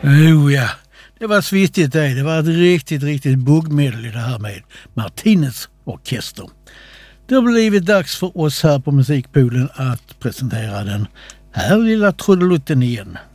Oh ja, det var svittigt det. Det var ett riktigt buggmedel i det här med Martinez orkester. Det har blivit dags för oss här på Musikpoolen att presentera den här lilla trudelutten igen.